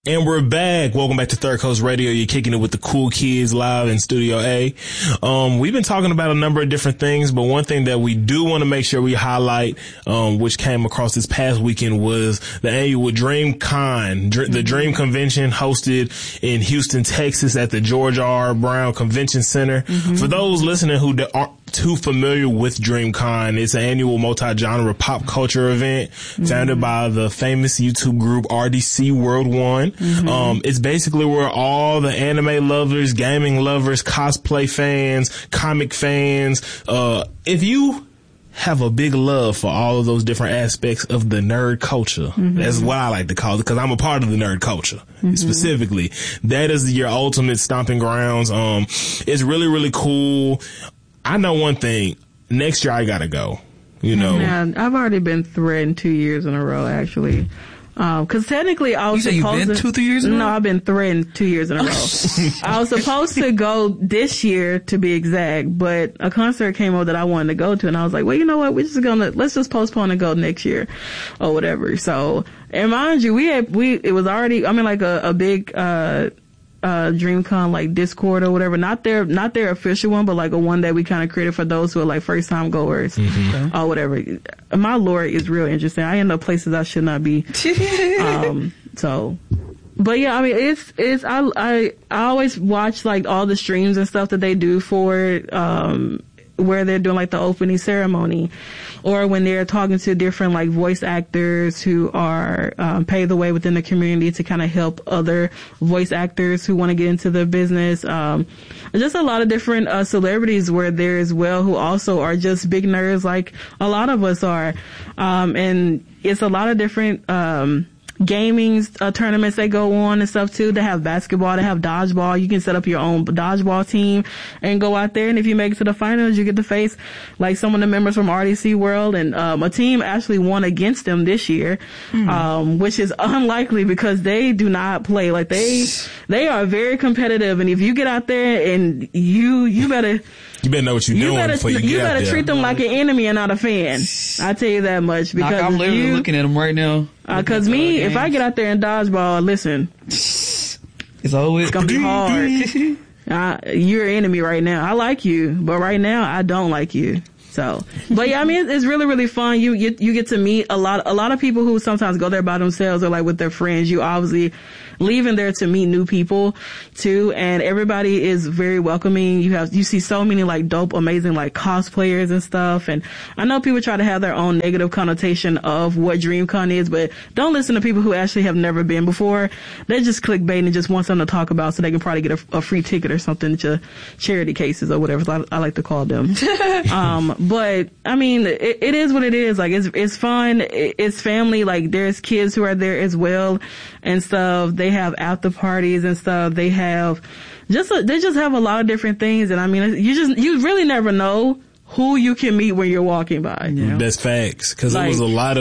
And we're back. Welcome back to Third Coast Radio. You're kicking it with the cool kids live in Studio A. We've been talking about a number of different things, but one thing that we do want to make sure we highlight, which came across this past weekend, was the annual DreamCon, the Dream Convention hosted in Houston, Texas at the George R. Brown Convention Center. Mm-hmm. For those listening who aren't too familiar with DreamCon, it's an annual multi-genre pop culture event founded by the famous YouTube group RDC World One. Mm-hmm. It's basically where all the anime lovers, gaming lovers, cosplay fans, comic fans, if you have a big love for all of those different aspects of the nerd culture, that's what I like to call it, because I'm a part of the nerd culture. Specifically, that is your ultimate stomping grounds. It's really, really cool. I know one thing. Next year I gotta go. You know, man, I've already been threatened 2 years in a row, actually. Cause technically I was supposed to... You said you've been 2 years in a row? No, I've been threatened 2 years in a row. I was supposed to go this year, to be exact, but a concert came up that I wanted to go to, and I was like, well, you know what? Let's just postpone and go next year or whatever. So, and mind you, it was already, I mean, like a big, DreamCon like Discord or whatever, not their official one, but like a one that we kind of created for those who are like first time goers or whatever. My lore is real interesting. I end up places I should not be. So, but yeah, I mean, I always watch like all the streams and stuff that they do for where they're doing like the opening ceremony, or when they're talking to different like voice actors who are paved the way within the community to kind of help other voice actors who want to get into the business. Just a lot of different celebrities were there as well, who also are just big nerds like a lot of us are. And it's a lot of different gaming tournaments that go on and stuff too. They have basketball, they have dodgeball. You can set up your own dodgeball team and go out there, and if you make it to the finals, you get to face like some of the members from RDC World, and a team actually won against them this year, which is unlikely because they do not play like they are very competitive, and if you get out there and you better know what you're doing. You better treat them like an enemy and not a fan. I tell you that much, because I'm literally looking at them right now. Cause if I get out there and dodgeball, listen, it's always gonna be hard. You're an enemy right now. I like you, but right now I don't like you. So, but yeah, I mean, it's really, really fun. You get to meet a lot of people who sometimes go there by themselves or like with their friends. You obviously leaving there to meet new people too, and everybody is very welcoming. You see so many like dope, amazing like cosplayers and stuff. And I know people try to have their own negative connotation of what DreamCon is, but don't listen to people who actually have never been before. They just clickbait and just want something to talk about so they can probably get a free ticket or something to charity cases or whatever I like to call them. But I mean, it is what it is. Like it's fun. It's family. Like there's kids who are there as well and stuff. They have after parties and stuff. They just have a lot of different things. And I mean, you really never know who you can meet when you're walking by. You know? That's facts. Cause it was a lot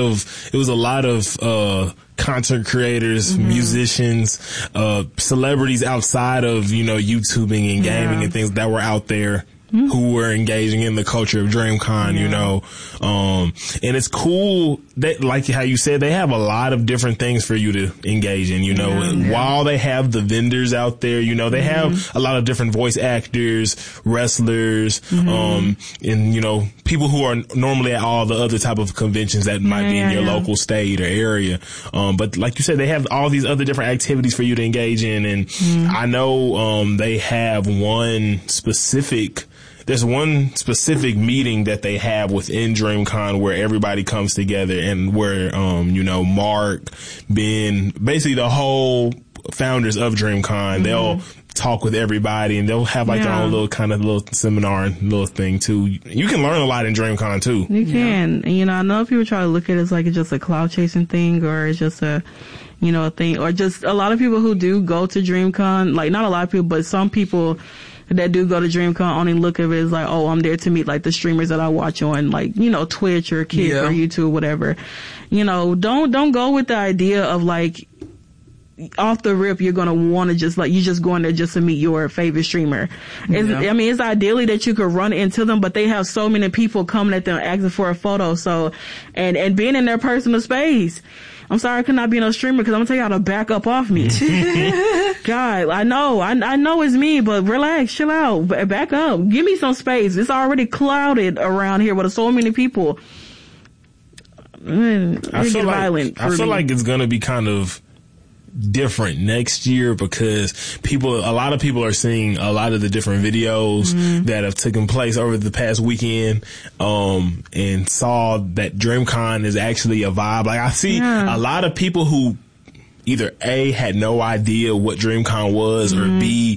of content creators, musicians, celebrities outside of, YouTubing and gaming and things that were out there who were engaging in the culture of DreamCon, and it's cool that, like how you said, they have a lot of different things for you to engage in, while they have the vendors out there, they have a lot of different voice actors, wrestlers, and, people who are normally at all the other type of conventions that might be in your local state or area. But like you said, they have all these other different activities for you to engage in. And I know, they have there's one specific meeting that they have within DreamCon where everybody comes together, and where, Mark, Ben, basically the whole founders of DreamCon, they'll talk with everybody, and they'll have like their own little seminar and little thing too. You can learn a lot in DreamCon too. You can. And, I know people try to look at it as like it's just a cloud chasing thing, or it's just a thing, or just a lot of people who do go to DreamCon, like not a lot of people, but some people that do go to DreamCon only look at it as like, oh, I'm there to meet like the streamers that I watch on like, Twitch or Kick or YouTube or whatever. Don't go with the idea of like, off the rip, you're going to want to just like, you just going there just to meet your favorite streamer. It's ideally that you could run into them, but they have so many people coming at them asking for a photo. So, and being in their personal space. I'm sorry I could not be no streamer because I'm gonna tell y'all to back up off me. God, I know it's me, but relax, chill out, back up, give me some space. It's already clouded around here with so many people. I feel like it's gonna be kind of different next year because a lot of people are seeing a lot of the different videos that have taken place over the past weekend, and saw that DreamCon is actually a vibe. Like I see a lot of people who either A, had no idea what DreamCon was, or B,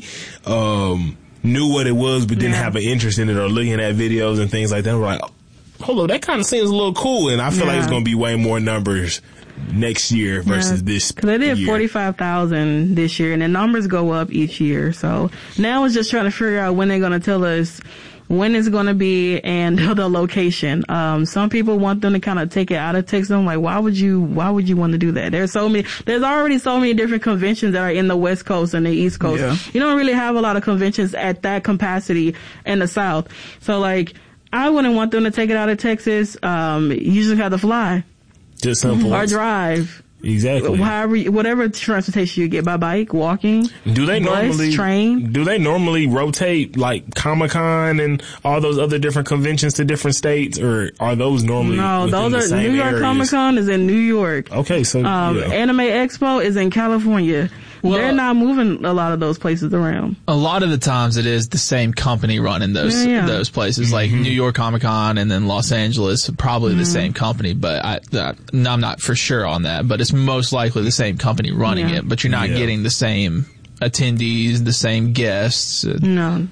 knew what it was but didn't have an interest in it, or looking at videos and things like that. We're like, hold on, that kind of seems a little cool, and I feel like it's going to be way more numbers next year versus this year. Because they did 45,000 this year, and the numbers go up each year. So now it's just trying to figure out when they're going to tell us when it's going to be and the location. Some people want them to kind of take it out of Texas. I'm like, why would you want to do that? There's already so many different conventions that are in the West Coast and the East Coast. Yeah. You don't really have a lot of conventions at that capacity in the South. So like, I wouldn't want them to take it out of Texas. You just have to fly. Just simple. Or drive. Exactly. Whatever transportation you get, by bike, walking, train. Do they normally rotate like Comic-Con and all those other different conventions to different states, or are those normally? No, those are New York areas? Comic-Con is in New York. Okay, so Anime Expo is in California. Well, they're not moving a lot of those places around. A lot of the times it is the same company running those places, like New York Comic Con and then Los Angeles, probably the same company, but I'm not for sure on that, but it's most likely the same company running it, but you're not getting the same attendees, the same guests. No.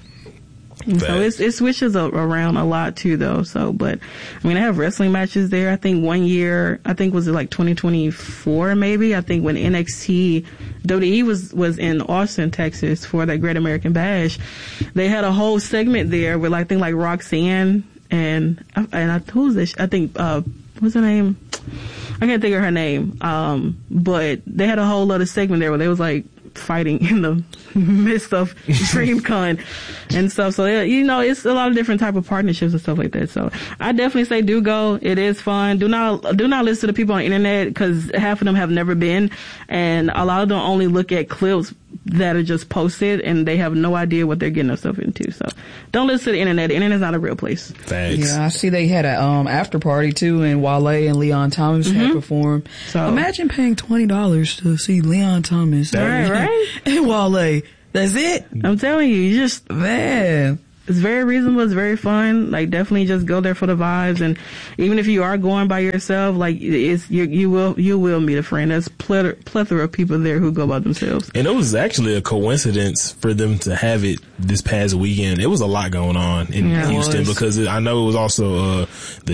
So it switches around a lot too, though. So, but I mean, I have wrestling matches there. I think one year, was it like 2024 maybe? I think when NXT WWE was in Austin, Texas for that Great American Bash, they had a whole segment there with I think like Roxanne and who's this? I think what's her name? I can't think of her name. But they had a whole other segment there where they was like fighting in the midst of DreamCon and stuff. So, it's a lot of different type of partnerships and stuff like that. So I definitely say do go. It is fun. Do not listen to the people on the internet because half of them have never been, and a lot of them only look at clips that are just posted and they have no idea what they're getting themselves into. So don't listen to the internet. The internet's not a real place. Thanks. Yeah, I see they had a after party too, and Wale and Leon Thomas had performed. So imagine paying $20 to see Leon Thomas. Right? And Wale. That's it. I'm telling you, man. It's very reasonable. It's very fun. Like, definitely just go there for the vibes. And even if you are going by yourself, like, you will meet a friend. There's plethora of people there who go by themselves. And it was actually a coincidence for them to have it this past weekend. It was a lot going on in Houston because I know it was also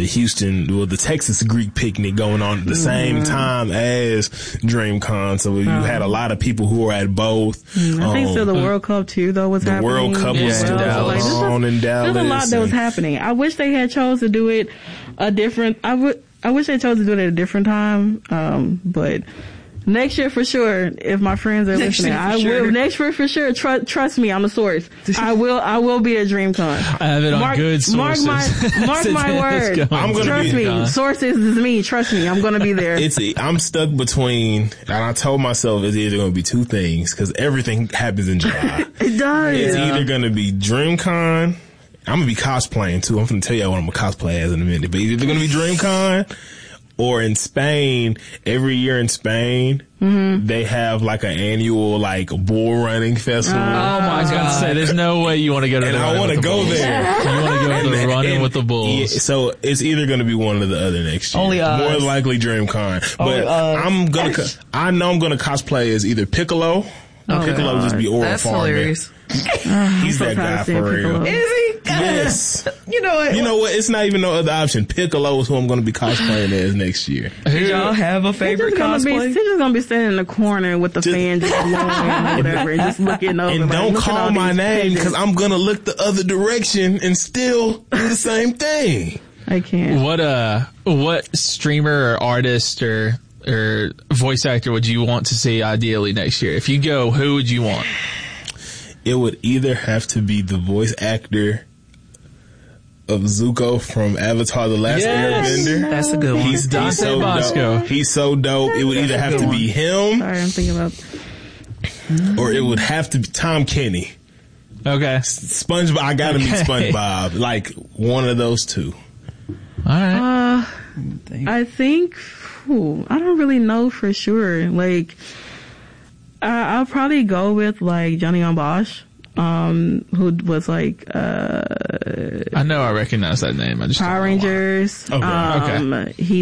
the Texas Greek picnic going on at the same time as DreamCon. So you had a lot of people who were at both. I think so. The World Cup too, though, was happening. The World Cup was in Dallas. In Dallas. There's a lot that was happening. I wish they had chose to do it I wish they chose to do it at a different time. But next year for sure, if my friends are listening, I will. Next year for sure. Trust me, I'm a source. I will be at DreamCon. I have it on good sources. Mark my word. Trust me. Sources is me. Trust me. I'm going to be there. I'm stuck between, and I told myself it's either going to be two things because everything happens in July. It does. It's either going to be DreamCon. I'm going to be cosplaying too. I'm going to tell you what I'm going to cosplay as in a minute. But either going to be DreamCon or in Spain. Every year in Spain, they have like an annual bull running festival. Oh my God! There's no way you want to go to. And I want to go there. You want to go to the running with the bulls. Yeah, so it's either going to be one or the other next year. More likely DreamCon. But I know I'm gonna cosplay as either Piccolo. Piccolo would just be Aura That's Farmer. Hilarious. He's that guy for real. Is he? Yes. You know what? You know what? It's not even no other option. Piccolo is who I'm going to be cosplaying as next year. Did y'all have a favorite cosplay? He's just going to be standing in the corner with the fan just blowing or whatever and just looking over. And don't call my name because I'm going to look the other direction and still do the same thing. I can't. What streamer or artist or voice actor would you want to see ideally next year? If you go, who would you want? It would either have to be the voice actor of Zuko from Avatar: The Last Airbender. That's a good one. He's so dope. He's so dope. It would either have to be him. Sorry, I'm thinking about. Or it would have to be Tom Kenny. Okay. SpongeBob. I gotta meet SpongeBob. Like one of those two. All right. I think. I don't really know for sure. Like, I'll probably go with like Johnny on Bosch. Who was like, I know I recognize that name. I just Power Rangers. Okay. He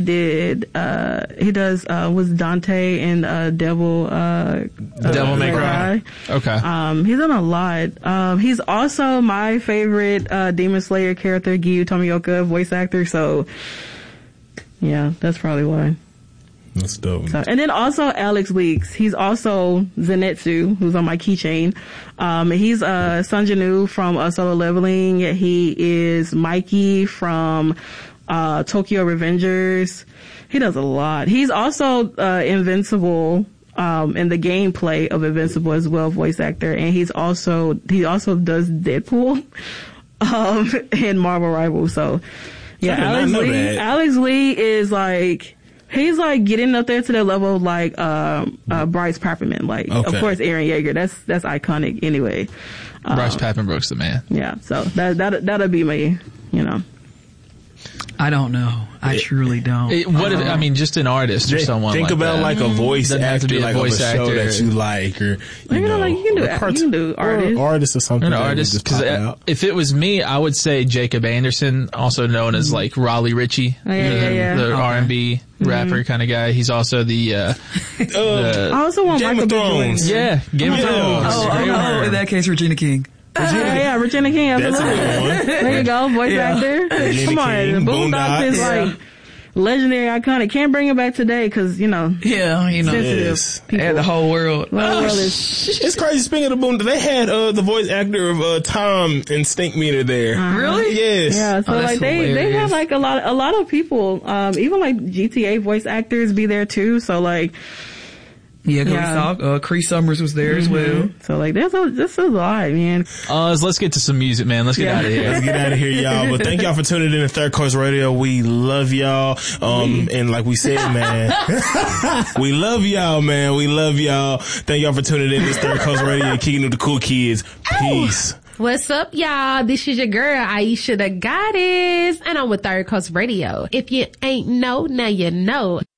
was Dante in Devil May Cry. Okay. He's done a lot. He's also my favorite, Demon Slayer character, Giyu Tomioka voice actor. So yeah, that's probably why. That's dope. So, and then also Alex Leaks. He's also Zenitsu, who's on my keychain. He's Sanjinu from Solo Leveling. He is Mikey from Tokyo Revengers. He does a lot. He's also Invincible in the gameplay of Invincible as well, voice actor. And he also does Deadpool in Marvel Rivals. So yeah, Alex Lee is like, he's like getting up there to the level of like Bryce Paperman. Like, of course, Eren Yeager. That's iconic anyway. Bryce Papenbrook's the man. Yeah, so that'll be me. You know. I don't know. I truly don't. I mean, just an artist or someone. Think like about that. like a voice actor, like voice of a show that you like, or you can do artist or something. An artist, because if it was me, I would say Jacob Anderson, also known as like Raleigh Ritchie, the R&B rapper kind of guy. He's also the I also want Game of Thrones. Yeah, Game of Thrones. In that case, Regina King. Regina King. That's a good one. There you go, voice actor. Come on, Boondocks is like legendary, iconic. Can't bring it back today because sensitive. And the whole world. It's crazy. Speaking of Boondocks, they had the voice actor of Tom and Stink Meter there. Really? Yes. Yeah. So like they have like a lot of people, even like GTA voice actors be there too. So like. Yeah, Cree Summers was there as well. So like, this is a lot, man. Let's get to some music, man. Let's get out of here. Let's get out of here, y'all. But thank y'all for tuning in to Third Coast Radio. We love y'all. And like we said, man, we love y'all, man. We love y'all. Thank y'all for tuning in to Third Coast Radio. Kicking with the cool kids. Peace. What's up, y'all? This is your girl, Aisha the Goddess, and I'm with Third Coast Radio. If you ain't know, now you know.